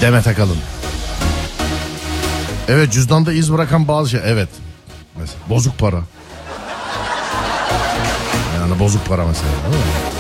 Demet Akalın. Evet, cüzdanda iz bırakan bazı şey. Evet. Mesela bozuk para. Yani bozuk para mesela, değil mi?